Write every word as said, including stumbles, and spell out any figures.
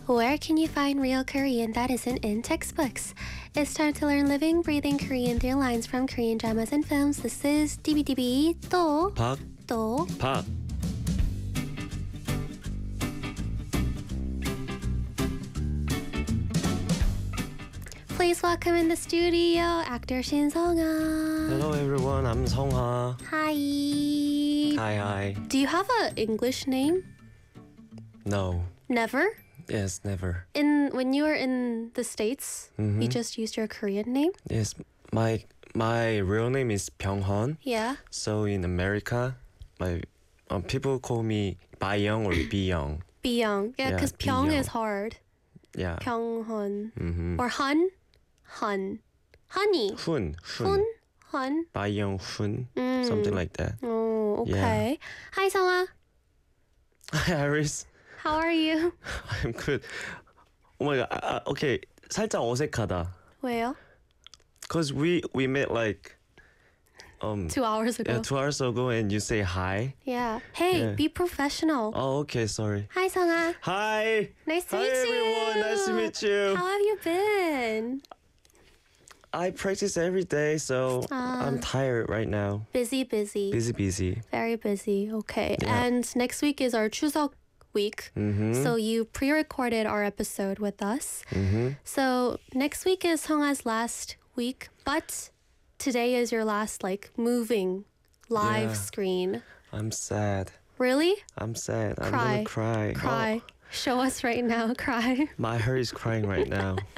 Where can you find real Korean that isn't in textbooks? It's time to learn living, breathing Korean through lines from Korean dramas and films. This is D B D B 또 박, 또 박. Please welcome in the studio actor Shin Song-ah. Hello everyone, I'm Song-ha. Hi. Hi, hi. Do you have an English name? No. Never? Yes, never. In when you were in the States, Mhm. you just used your Korean name? Yes, my my real name is Byung-hun. Yeah. So in America, my um, people call me Byung or Byung. Byung. Yeah, Yeah, because Pyong Byung. is hard. Yeah. Pyonghun. Mm-hmm. Or Han? Hun. Honey. Hun, Hun? Hun. Hun? Byung-hun. Mm. Something like that. Oh, okay. Hi, Song-ah. Hi, Iris. How are you? I'm good. Oh my god. Uh, okay. 살짝 어색하다. 왜요? Cause we we met like um Two hours ago. yeah two hours ago, and you say hi. Yeah. Hey, Yeah. be professional. Oh, okay. Sorry. Hi, Song-ah. Hi. Nice to Hi meet you. everyone. Nice to meet you. How have you been? I practice every day, so Ah. I'm tired right now. Busy, busy. Busy, busy. Very busy. Okay. Yeah. And next week is our Chuseok week. Mm-hmm. So you pre-recorded our episode with us. Mm-hmm. So next week is Song-a's last week, but today is your last like moving live Yeah. screen. I'm sad. Really? I'm sad. I'm Cry. gonna cry. Cry. Oh, Show us right now. Cry. my heart is crying right now.